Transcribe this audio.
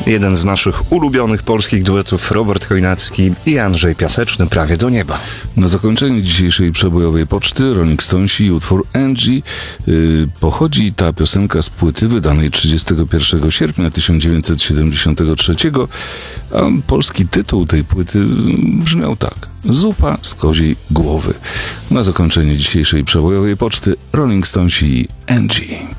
Jeden z naszych ulubionych polskich duetów, Robert Chojnacki i Andrzej Piaseczny, Prawie do nieba. Na zakończenie dzisiejszej przebojowej poczty Rolling Stonesi i utwór Angie. Pochodzi ta piosenka z płyty wydanej 31 sierpnia 1973, a polski tytuł tej płyty brzmiał tak: Zupa z koziej głowy. Na zakończenie dzisiejszej przebojowej poczty Rolling Stonesi i Angie.